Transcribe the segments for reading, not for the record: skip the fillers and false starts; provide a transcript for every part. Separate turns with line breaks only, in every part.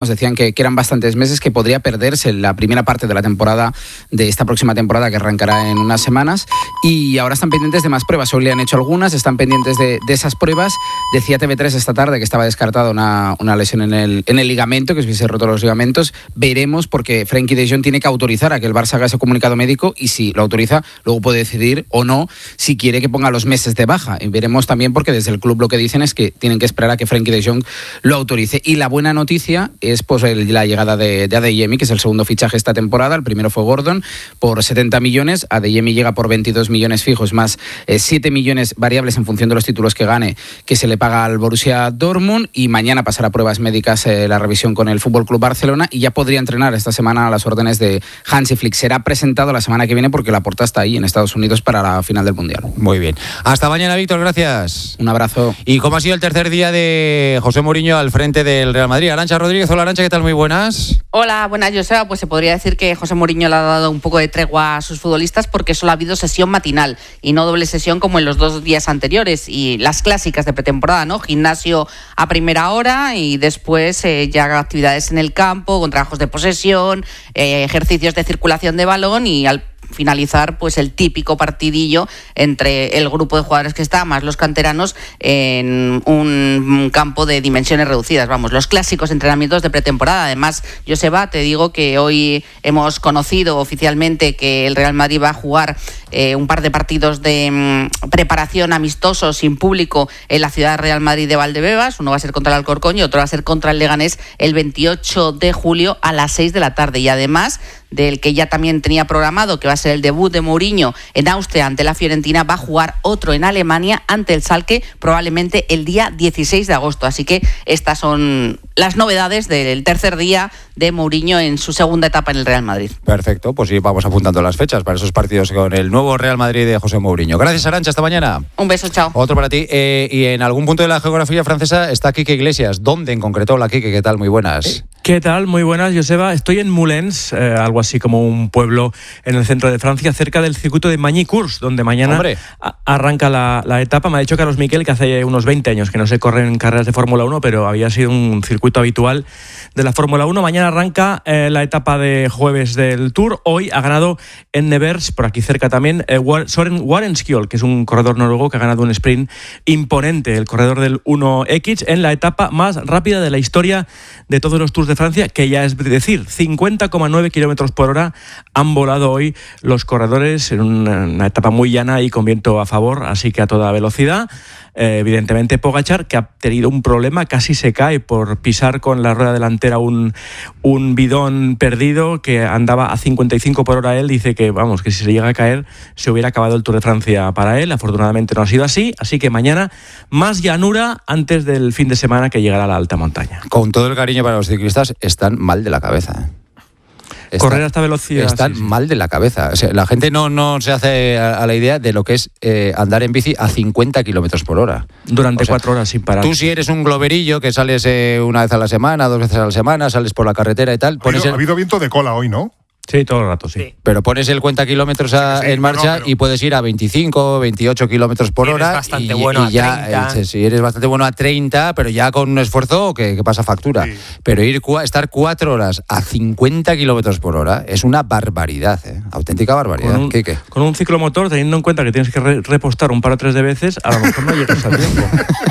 pues decían que eran bastantes meses, que podría perderse la primera parte de la temporada, de esta próxima temporada que arrancará en unas semanas, y ahora están pendientes de más pruebas. Hoy le han hecho algunas, están pendientes de esas pruebas. Decía TV3 esta tarde que estaba descartada una lesión en el ligamento, que se hubiese roto los ligamentos. Veremos, porque Frenkie de Jong tiene que autorizar a que el Barça haga ese comunicado médico, y si lo autoriza, luego puede decidir o no si quiere que ponga los meses de baja. Y veremos también, porque desde el club lo que dicen es que tienen que esperar a que Frenkie de Jong lo autorice. Y la buena noticia es pues la llegada de Adeyemi, que es el segundo fichaje esta temporada. El primero fue Gordon por 70 millones. Adeyemi llega por 22 millones fijos, más 7 millones variables en función de los títulos que gane, que se le paga al Borussia Dortmund, y mañana pasará pruebas médicas la revisión con el FC Barcelona, y ya podría entrenar esta semana a las órdenes de Hansi Flick. Será presentado la semana que viene porque Laporta está ahí en Estados Unidos para la final del Mundial.
Muy bien. Hasta mañana, Víctor, gracias.
Un abrazo.
¿Y cómo ha sido el tercer día de José Mourinho al frente del Real Madrid? Arantxa Rodríguez. Hola, Arantxa, ¿qué tal? Muy buenas.
Hola, buenas, Joseba. Pues se podría decir que José Mourinho le ha dado un poco de tregua a sus futbolistas, porque solo ha habido sesión matinal y no doble sesión como en los 2 días anteriores, y las clásicas de pretemporada, ¿no? Gimnasio a primera hora y después ya actividades en el campo, con trabajos de posesión, ejercicios de circulación de balón, y al finalizar pues el típico partidillo entre el grupo de jugadores que está más los canteranos en un campo de dimensiones reducidas. Vamos, los clásicos entrenamientos de pretemporada. Además, Joseba, te digo que hoy hemos conocido oficialmente que el Real Madrid va a jugar un par de partidos de preparación amistosos sin público en la ciudad Real Madrid de Valdebebas. Uno va a ser contra el Alcorcón y otro va a ser contra el Leganés el 28 de julio a las 6 de la tarde. Y además del que ya también tenía programado, que va a ser el debut de Mourinho en Austria ante la Fiorentina, va a jugar otro en Alemania ante el Schalke, probablemente el día 16 de agosto. Así que estas son las novedades del tercer día de Mourinho en su segunda etapa en el Real Madrid.
Perfecto, pues sí, vamos apuntando las fechas para esos partidos con el nuevo Real Madrid de José Mourinho. Gracias, Arantxa, hasta mañana.
Un beso, chao.
Otro para ti. Y en algún punto de la geografía francesa está Quique Iglesias. ¿Dónde en concreto? Hola, Quique, ¿qué tal? Muy buenas.
¿Qué tal? Muy buenas, Joseba. Estoy en Moulins, algo así como un pueblo en el centro de Francia, cerca del circuito de Magny-Cours, donde mañana arranca la etapa. Me ha dicho Carlos Miquel que hace unos 20 años que no se corren carreras de Fórmula 1, pero había sido un circuito habitual de la Fórmula 1. Mañana arranca la etapa de jueves del Tour. Hoy ha ganado en Nevers, por aquí cerca también, Søren Warenskjold, que es un corredor noruego que ha ganado un sprint imponente, el corredor del 1X, en la etapa más rápida de la historia de todos los Tours de Francia, que ya es decir, 50,9 kilómetros por hora han volado hoy los corredores en una etapa muy llana y con viento a favor, así que a toda velocidad. Evidentemente Pogačar, que ha tenido un problema, casi se cae por pisar con la rueda delantera un bidón perdido, que andaba a 55 por hora. Él dice que, vamos, que si se llega a caer se hubiera acabado el Tour de Francia para él. Afortunadamente no ha sido así que mañana más llanura antes del fin de semana, que llegará a la alta montaña.
Con todo el cariño para los ciclistas, están mal de la cabeza,
correr a esta velocidad.
Están mal de la cabeza. O sea, la gente no se hace a la idea de lo que es andar en bici a 50 kilómetros por hora.
Durante 4 horas sin parar.
Tú, si eres un globerillo que sales una vez a la semana, 2 veces a la semana, sales por la carretera y tal.
Ha habido viento de cola hoy, ¿no?
Sí, todo el rato, sí.
Pero pones el cuenta kilómetros en marcha y puedes ir a 25, 28 kilómetros por hora.
Bastante bueno
y ya, si eres bastante bueno a 30, pero ya con un esfuerzo que pasa factura. Sí. Pero estar 4 horas a 50 kilómetros por hora es una barbaridad, auténtica barbaridad.
Con un ciclomotor, teniendo en cuenta que tienes que repostar un par o 3 de veces, a lo mejor no llegas a tiempo.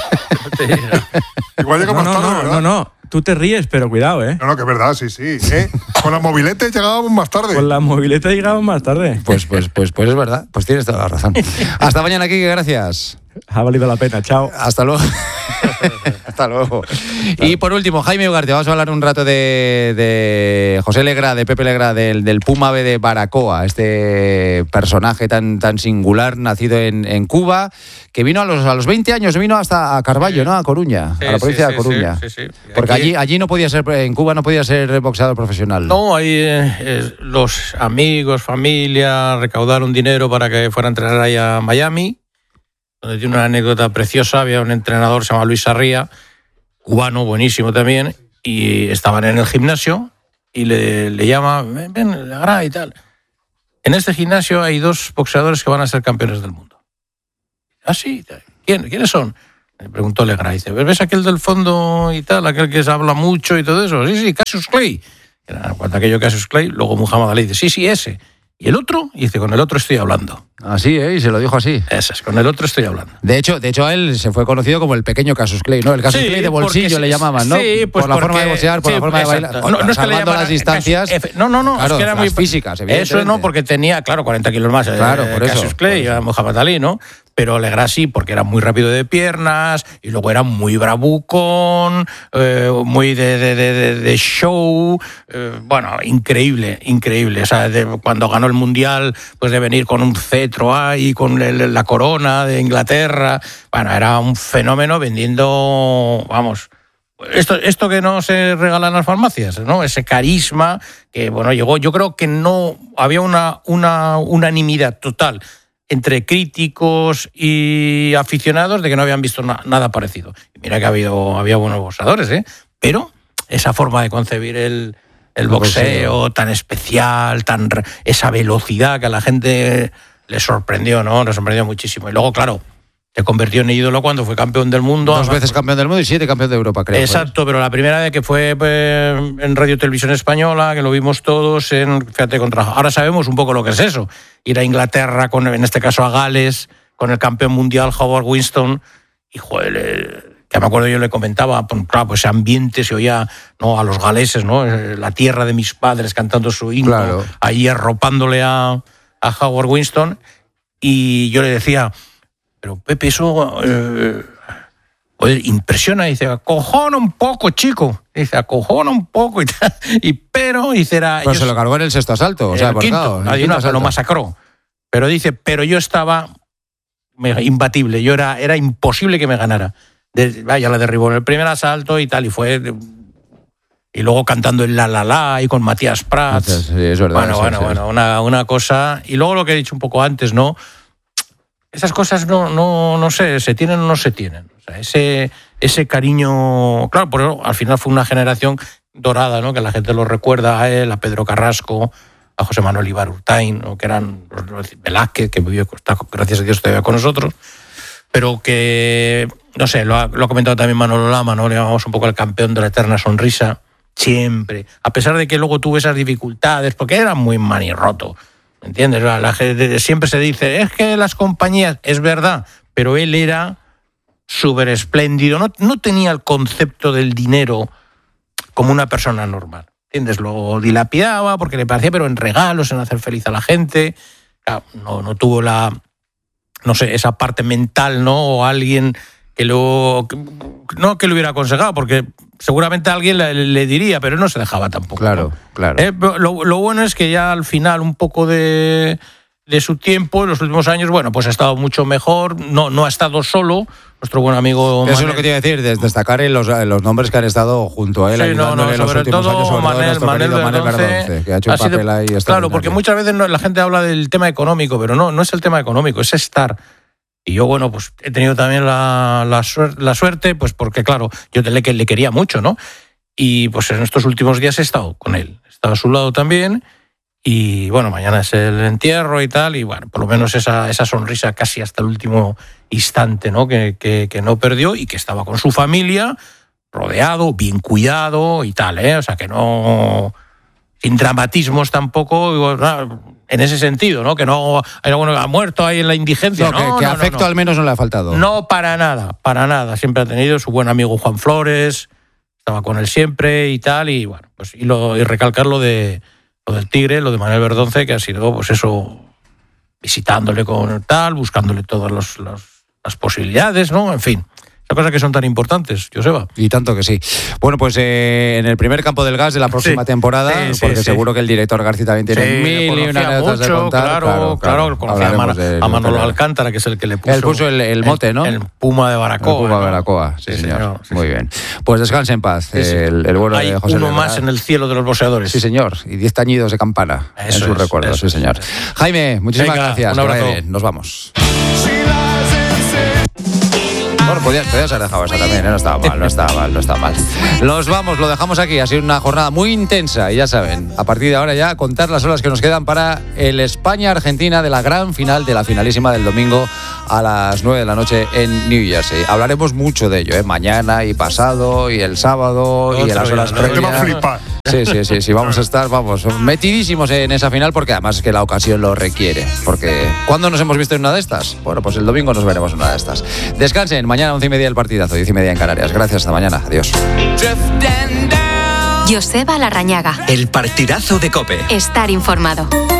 Igual llega más tarde, ¿verdad?
No. Tú te ríes, pero cuidado, ¿eh?
No, que es verdad, sí. Con las mobiletes llegábamos más tarde.
Con las mobiletes llegábamos más tarde.
Pues es verdad. Pues tienes toda la razón. Hasta mañana, Quique, gracias.
Ha valido la pena, chao.
Hasta luego. Hasta luego. Y por último, Jaime Ugarte, vamos a hablar un rato de José Legrá, de Pepe Legrá, del Puma B de Baracoa, este personaje tan singular, nacido en Cuba, que vino a los 20 años, vino hasta a Carballo, ¿no? A Coruña, a la provincia de Coruña. Sí. Porque allí no podía ser, en Cuba no podía ser boxeador profesional.
No, ahí los amigos, familia, recaudaron dinero para que fuera a entrenar ahí a Miami, donde tiene una anécdota preciosa. Había un entrenador, se llama Luis Sarría, cubano, buenísimo también, y estaban en el gimnasio y le llama, ven, Legrá y tal. En este gimnasio hay 2 boxeadores que van a ser campeones del mundo. ¿Ah, sí? ¿Quiénes son? Me preguntó Legra, dice, ¿ves aquel del fondo y tal, aquel que se habla mucho y todo eso? Sí, Cassius Clay. Cuando aquello Cassius Clay, luego Muhammad Ali dice, sí, ese. ¿Y el otro? Y dice, con el otro estoy hablando.
Así, y se lo dijo así.
Ese es, con el otro estoy hablando.
De hecho a él se fue conocido como el pequeño Cassius Clay, ¿no? El Cassius Clay de bolsillo le llamaban, ¿no?
Sí, pues
por la forma de boxear, por la forma de bailar.
No es que le llamaran
las distancias.
No,
claro,
es que era muy
físicas, evidentemente.
Eso no, porque tenía, claro, 40 kilos más.
Claro, por eso.
Cassius Clay, Muhammad Ali, ¿no? Pero Legra sí, porque era muy rápido de piernas y luego era muy bravucón, muy de show. Bueno, increíble. O sea, cuando ganó el Mundial, pues de venir con un cetro ahí, con la corona de Inglaterra. Bueno, era un fenómeno vendiendo, vamos... Esto que no se regala en las farmacias, ¿no? Ese carisma que, bueno, llegó. Yo creo que no había una unanimidad total entre críticos y aficionados de que no habían visto nada parecido. Y mira que había buenos boxeadores, pero esa forma de concebir el boxeo tan especial, esa velocidad que a la gente le sorprendió, ¿no? Le sorprendió muchísimo. Y luego, claro, se convirtió en ídolo cuando fue campeón del mundo.
2 veces campeón del mundo y 7 campeón de Europa, creo.
Exacto, pero la primera vez que fue en Radio Televisión Española, que lo vimos todos, ahora sabemos un poco lo que es eso. Ir a Inglaterra, en este caso a Gales, con el campeón mundial Howard Winston, y joder, que me acuerdo yo le comentaba, claro, pues ese ambiente se oía, ¿no? A los galeses, ¿no? La tierra de mis padres cantando su himno, claro, ahí arropándole a Howard Winston, y yo le decía... Pero Pepe, eso impresiona, dice, acojona un poco, chico. Dice, acojona un poco. Pero
se lo cargó en el 6º asalto, o sea,
el quinto asalto lo masacró. Pero dice, pero yo estaba imbatible, era imposible que me ganara. Ya la derribó en el primer asalto y tal, y fue... Y luego cantando el La La La y con Matías Prats.
Sí, es verdad.
Bueno, una cosa... Y luego lo que he dicho un poco antes, ¿no? Esas cosas no sé, se tienen o no se tienen. O sea, ese cariño... Claro, pero al final fue una generación dorada, ¿no? Que la gente lo recuerda a él, a Pedro Carrasco, a José Manuel Ibarurtain, ¿no? Que eran los Velázquez, que vivió, gracias a Dios, todavía con nosotros. Pero que, no sé, lo ha comentado también Manolo Lama, ¿no? Le llamamos un poco el campeón de la eterna sonrisa. Siempre. A pesar de que luego tuvo esas dificultades, porque era muy manirroto. ¿Me entiendes? La gente siempre se dice, es que las compañías, es verdad, pero él era súper espléndido, no tenía el concepto del dinero como una persona normal, ¿entiendes? Lo dilapidaba porque le parecía, pero en regalos, en hacer feliz a la gente. Claro, no tuvo esa parte mental, ¿no? O alguien que que lo hubiera aconsejado, porque seguramente alguien le diría, pero no se dejaba tampoco.
Claro,
¿no?
claro.
Lo bueno es que ya al final un poco de su tiempo, en los últimos años, bueno, pues ha estado mucho mejor, no ha estado solo, nuestro buen amigo Manel.
Eso es lo que te iba a decir, destacar los nombres que han estado junto a él, ayudándole en los últimos años, sobre todo nuestro querido Manel Verdonce, que ha hecho un papel ahí extraordinario.
Claro, porque muchas veces la gente habla del tema económico, pero no es el tema económico, es estar. Y yo, bueno, pues he tenido también la suerte, pues porque, claro, yo le quería mucho, ¿no? Y pues en estos últimos días he estado con él, he estado a su lado también. Y bueno, mañana es el entierro y tal, y bueno, por lo menos esa sonrisa casi hasta el último instante, ¿no? Que no perdió y que estaba con su familia, rodeado, bien cuidado y tal, ¿eh? O sea, que no... sin dramatismos tampoco, en ese sentido, ¿no? Que no ha muerto ahí en la indigencia.
Que afecto al menos no le ha faltado.
No, para nada. Siempre ha tenido su buen amigo Juan Flores, estaba con él siempre y tal, y bueno, pues y recalcar lo del Tigre, lo de Manuel Verdonce, que ha sido, pues eso, visitándole con tal, buscándole todas las posibilidades, ¿no? En fin. Esas cosas que son tan importantes, Joseba.
Y tanto que sí. Bueno, pues en el primer campo del gas de la próxima temporada, porque seguro que el director García también tiene mil y una anécdotas de contar.
Claro, conocía a Manolo Alcántara, que es el que le puso...
Él puso el mote, ¿no?
El Puma de Baracoa.
El Puma de Baracoa, sí, señor. Muy bien. Pues descanse en paz, el bueno de José
uno más en el cielo de los boxeadores.
Sí, señor. Y 10 tañidos de campana en su recuerdo, sí, señor. Jaime, muchísimas gracias.
Un abrazo.
Nos vamos. Bueno, podías haber dejado esa también, ¿eh? No estaba mal. Los vamos, lo dejamos aquí. Ha sido una jornada muy intensa y ya saben, a partir de ahora ya contar las horas que nos quedan para el España-Argentina de la gran final, de la finalísima del domingo a las 9 de la noche en New Jersey. Hablaremos mucho de ello, ¿eh? Mañana y pasado y el sábado y en las horas previas.
Te va a flipar.
Sí, vamos a estar, metidísimos en esa final porque además es que la ocasión lo requiere. Porque ¿cuándo nos hemos visto en una de estas? Bueno, pues el domingo nos veremos en una de estas. Descansen, mañana 11:30 el partidazo, 10:30 en Canarias. Gracias, hasta mañana. Adiós.
Joseba Larrañaga.
El partidazo de COPE.
Estar informado.